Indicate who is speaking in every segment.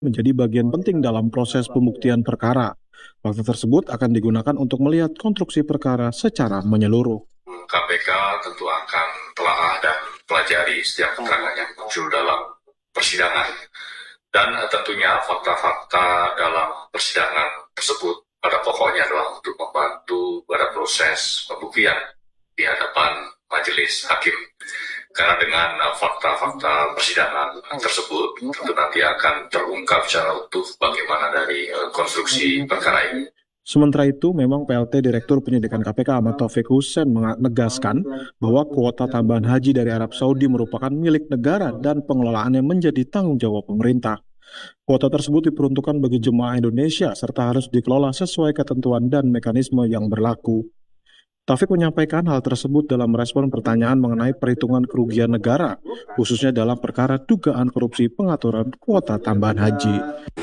Speaker 1: menjadi bagian penting dalam proses pembuktian perkara. Fakta tersebut akan digunakan untuk melihat konstruksi perkara secara menyeluruh.
Speaker 2: KPK tentu akan telah dan pelajari setiap keterangan yang muncul dalam persidangan. Dan tentunya fakta-fakta dalam persidangan tersebut pada pokoknya adalah untuk membantu pada proses pembuktian di hadapan majelis hakim. Karena dengan fakta-fakta persidangan tersebut tentu nanti akan terungkap secara utuh bagaimana dari konstruksi perkara ini.
Speaker 1: Sementara itu, memang PLT Direktur Penyidikan KPK Ahmad Taufik Hussein menegaskan bahwa kuota tambahan haji dari Arab Saudi merupakan milik negara dan pengelolaannya menjadi tanggung jawab pemerintah. Kuota tersebut diperuntukkan bagi jemaah Indonesia serta harus dikelola sesuai ketentuan dan mekanisme yang berlaku. Taufik menyampaikan hal tersebut dalam merespon pertanyaan mengenai perhitungan kerugian negara, khususnya dalam perkara dugaan korupsi pengaturan kuota tambahan haji.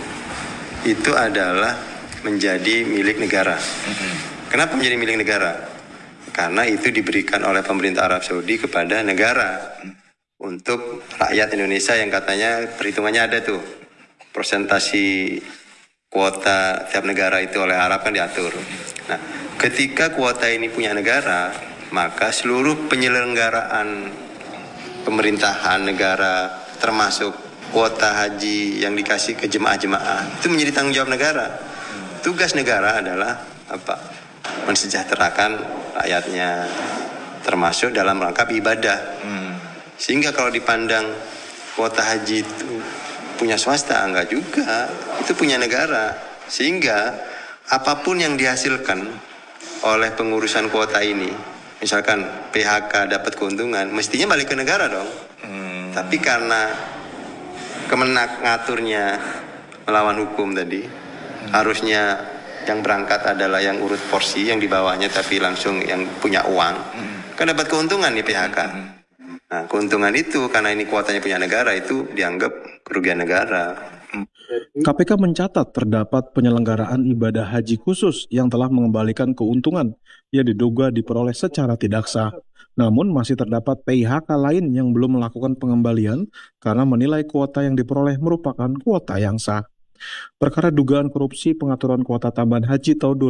Speaker 3: Itu adalah menjadi milik negara. Kenapa menjadi milik negara? Karena itu diberikan oleh pemerintah Arab Saudi kepada negara untuk rakyat Indonesia yang katanya perhitungannya ada tuh. Persentasi kuota tiap negara itu oleh Arab kan diatur. Nah, ketika kuota ini punya negara, maka seluruh penyelenggaraan pemerintahan negara termasuk kuota haji yang dikasih ke jemaah-jemaah itu menjadi tanggung jawab negara. Tugas negara adalah apa? Mensejahterakan rakyatnya, termasuk dalam rangka ibadah. Sehingga kalau dipandang kuota haji itu punya swasta, enggak juga, itu punya negara. Sehingga apapun yang dihasilkan oleh pengurusan kuota ini, misalkan PHK dapat keuntungan, mestinya balik ke negara dong. Tapi karena Kemenak ngaturnya melawan hukum tadi, harusnya yang berangkat adalah yang urut porsi, yang di bawahnya tapi langsung yang punya uang, kan dapat keuntungan nih PHK. Nah, keuntungan itu karena ini kuotanya punya negara itu dianggap kerugian negara.
Speaker 1: KPK mencatat terdapat penyelenggaraan ibadah haji khusus yang telah mengembalikan keuntungan yang diduga diperoleh secara tidak sah. Namun masih terdapat PIHK lain yang belum melakukan pengembalian karena menilai kuota yang diperoleh merupakan kuota yang sah. Perkara dugaan korupsi pengaturan kuota tambahan haji tahun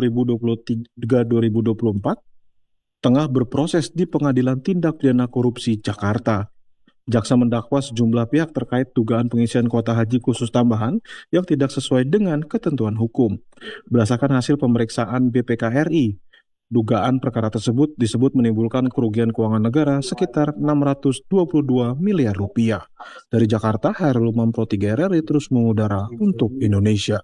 Speaker 1: 2023-2024 tengah berproses di Pengadilan Tindak Pidana Korupsi Jakarta. Jaksa mendakwa sejumlah pihak terkait dugaan pengisian kuota haji khusus tambahan yang tidak sesuai dengan ketentuan hukum. Berdasarkan hasil pemeriksaan BPK RI, dugaan perkara tersebut disebut menimbulkan kerugian keuangan negara sekitar 622 miliar rupiah. Dari Jakarta, Hairul Umam Pro 3 RRI terus mengudara untuk Indonesia.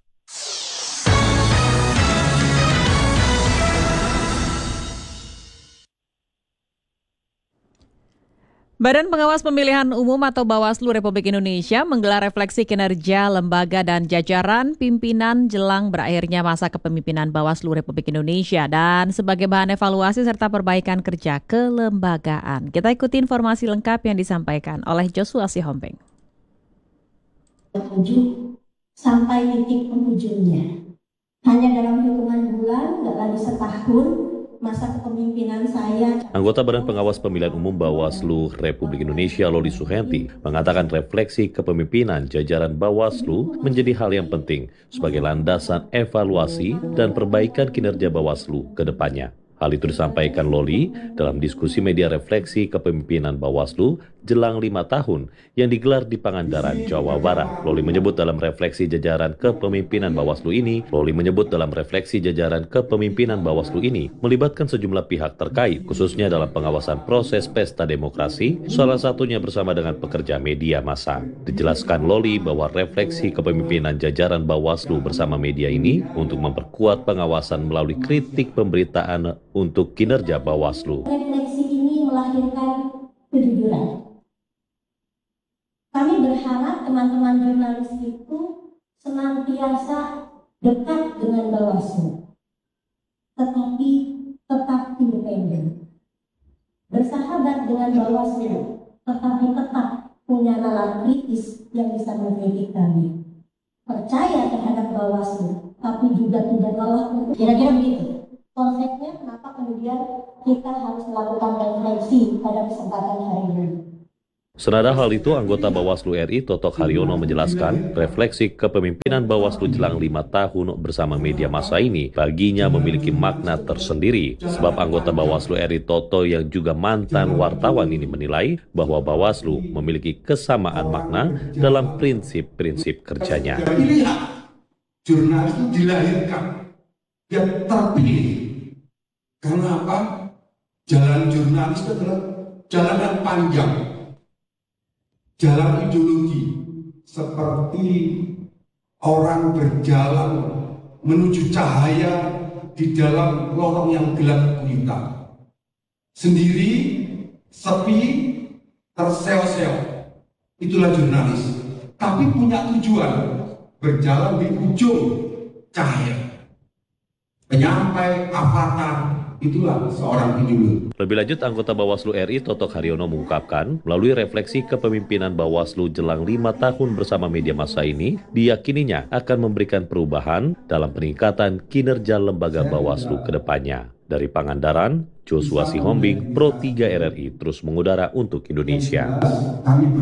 Speaker 4: Badan Pengawas Pemilihan Umum atau Bawaslu Republik Indonesia menggelar refleksi kinerja lembaga dan jajaran pimpinan jelang berakhirnya masa kepemimpinan Bawaslu Republik Indonesia dan sebagai bahan evaluasi serta perbaikan kerja kelembagaan. Kita ikuti informasi lengkap yang disampaikan oleh Joshua Sihombing.
Speaker 5: Sampai titik penghujungnya. Hanya dalam hitungan bulan, nggak lagi setahun, masa kepemimpinan saya.
Speaker 6: Anggota Badan Pengawas Pemilihan Umum Bawaslu Republik Indonesia Loli Suhenti mengatakan refleksi kepemimpinan jajaran Bawaslu menjadi hal yang penting sebagai landasan evaluasi dan perbaikan kinerja Bawaslu ke depannya. Hal itu disampaikan Loli dalam diskusi media refleksi kepemimpinan Bawaslu jelang 5 tahun yang digelar di Pangandaran, Jawa Barat. Loli menyebut dalam refleksi jajaran kepemimpinan Bawaslu ini melibatkan sejumlah pihak terkait, khususnya dalam pengawasan proses pesta demokrasi, salah satunya bersama dengan pekerja media massa. Dijelaskan Loli bahwa refleksi kepemimpinan jajaran Bawaslu bersama media ini untuk memperkuat pengawasan melalui kritik pemberitaan untuk kinerja Bawaslu.
Speaker 5: Refleksi ini melahirkan kejujuran. Kami berharap teman-teman jurnalis itu senantiasa dekat dengan Bawaslu, tetapi tetap independen. Bersahabat dengan Bawaslu, tetapi tetap punya nalar kritis yang bisa mengkritik kami. Percaya terhadap Bawaslu, tapi juga tidak kalah untuk kira-kira begitu. Konsepnya kenapa kemudian kita harus melakukan refleksi pada kesempatan hari ini.
Speaker 6: Senada hal itu, anggota Bawaslu RI Totok Haryono menjelaskan refleksi kepemimpinan Bawaslu jelang 5 tahun bersama media massa ini baginya memiliki makna tersendiri. Sebab anggota Bawaslu RI Toto yang juga mantan wartawan ini menilai bahwa Bawaslu memiliki kesamaan makna dalam prinsip-prinsip kerjanya.
Speaker 7: Lihat, jurnalis itu dilahirkan, dia terpilih. Karena apa? Jalan jurnalis itu adalah jalan yang panjang. Jalan ideologi, seperti orang berjalan menuju cahaya di dalam lorong yang gelap gulita. Sendiri, sepi, terseo-seo. Itulah jurnalis. Tapi punya tujuan, berjalan di ujung cahaya. Penyampai, avatar, itulah seorang ideolog.
Speaker 6: Lebih lanjut, anggota Bawaslu RI Totok Haryono mengungkapkan, melalui refleksi kepemimpinan Bawaslu jelang 5 tahun bersama media massa ini, diyakininya akan memberikan perubahan dalam peningkatan kinerja lembaga Bawaslu ke depannya. Dari Pangandaran, Joshua Sihombing, Pro 3 RRI terus mengudara untuk Indonesia.
Speaker 7: Kami